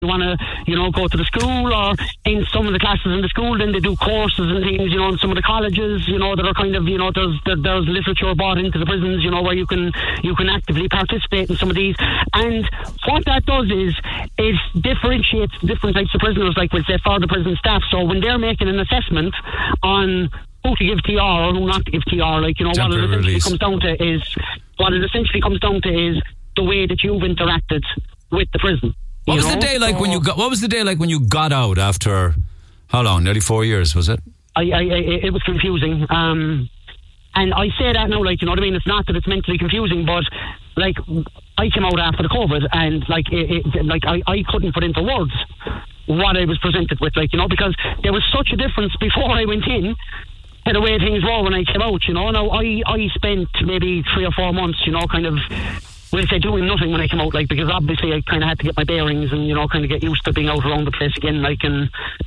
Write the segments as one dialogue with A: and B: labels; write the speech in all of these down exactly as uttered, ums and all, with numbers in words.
A: you want to, you know, go to the school, or in some of the classes in the school, then they do courses and things, you know, in some of the colleges, you know, that are kind of, you know, there's there, there's literature brought into the prisons, you know, where you can you can actively participate in some of these. And what that does is it differentiates different types of prisoners, like we say, for the prison staff. So when they're making an assessment on who to give T R or who not to give T R, like, you know, what it essentially
B: release.
A: comes down to is what it essentially comes down to is the way that you've interacted with the prison.
B: What was
A: know?
B: the day like
A: so,
B: when you got? What was the day like when you got out after how long? Nearly four years, was it?
A: I, I, I it was confusing. Um, and I say that now, like, you know what I mean. It's not that it's mentally confusing, but like I came out after the COVID, and like it, it, like I, I couldn't put into words what I was presented with, like, you know, because there was such a difference before I went in to the way things were when I came out, you know. Now I, I spent maybe three or four months, you know, kind of, we'll say, doing nothing when I came out, like, because obviously I kind of had to get my bearings and, you know, kind of get used to being out around the place again, like, and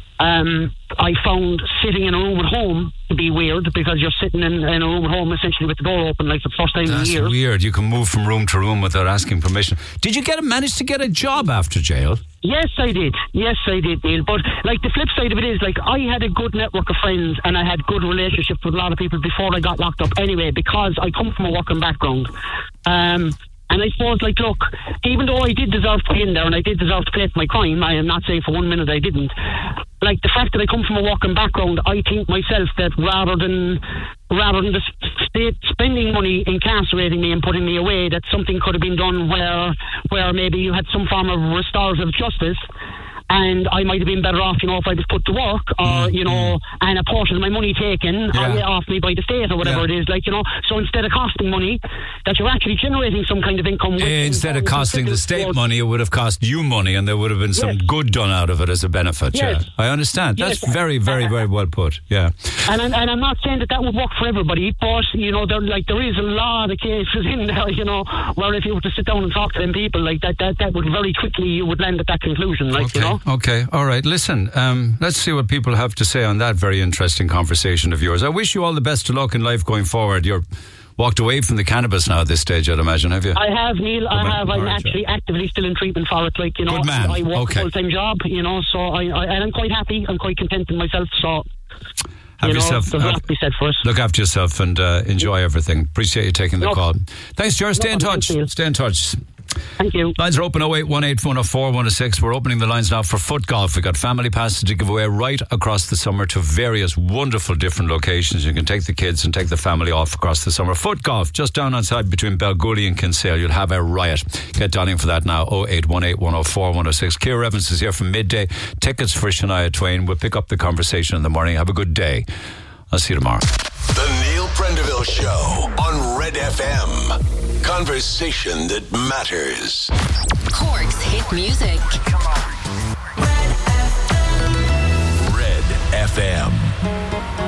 A: um, I found sitting in a room at home to be weird, because you're sitting in, in a room at home essentially with the door open, like, the first time
B: That's
A: in years.
B: weird. You can move from room to room without asking permission. Did you get manage to get a job after jail?
A: Yes, I did. Yes, I did, Neil. But, like, the flip side of it is, like, I had a good network of friends and I had good relationships with a lot of people before I got locked up anyway, because I come from a working background. Um, and I suppose, like, look, even though I did deserve to be in there and I did deserve to pay for my crime, I am not saying for one minute I didn't. Like, the fact that I come from a working background, I think myself that rather than rather than the state spending money incarcerating me and putting me away, that something could have been done where where maybe you had some form of restorative justice, and I might have been better off, you know, if I was put to work, or, you know, and a portion of my money taken
B: Yeah.
A: off me by the state or whatever
B: Yeah.
A: it is, like, you know. So instead of costing money, that you're actually generating some kind of income. With
B: Instead of costing the state money, it would have cost you money, and there would have been some
A: Yes.
B: good done out of it as a benefit.
A: Yes.
B: Yeah, I understand. That's
A: Yes.
B: very, very, very well put. Yeah.
A: And, and and I'm not saying that that would work for everybody, but, you know, there like there is a lot of cases in there, you know, where if you were to sit down and talk to them people, like that, that, that would very quickly, you would land at that conclusion, like,
B: Okay.
A: you know.
B: Okay. All right. Listen, um, let's see what people have to say on that very interesting conversation of yours. I wish you all the best of luck in life going forward. You're walked away from the cannabis now at this stage, I'd imagine, have you?
A: I have, Neil. I
B: man.
A: have. I'm
B: All right,
A: actually
B: yeah.
A: actively still in treatment for it. Like, you know,
B: Good man.
A: I work
B: Okay.
A: a full-time job, you know, so I, I, and I'm quite happy. I'm quite content in myself, so,
B: Have
A: you know,
B: yourself,
A: there's a
B: have-
A: lot to be said for us.
B: Look after yourself and uh, enjoy everything. Appreciate you taking the
A: No.
B: call. Thanks, George. Stay in
A: No,
B: touch.
A: thank you.
B: Stay in touch.
A: Thank you.
B: Lines are open oh eight one eight, one oh four, one oh six. We're opening the lines now for foot golf. We've got family passes to give away right across the summer to various wonderful different locations. You can take the kids and take the family off across the summer. Foot golf, just down outside between Belgully and Kinsale. You'll have a riot. Get down in for that now. oh eight one eight, one oh four, one oh six. Ciara Evans is here from midday. Tickets for Shania Twain. We'll pick up the conversation in the morning. Have a good day. I'll see you tomorrow.
C: The Neil Prendeville Show on Red F M. Conversation that matters.
D: Cork's hit music.
E: Come on.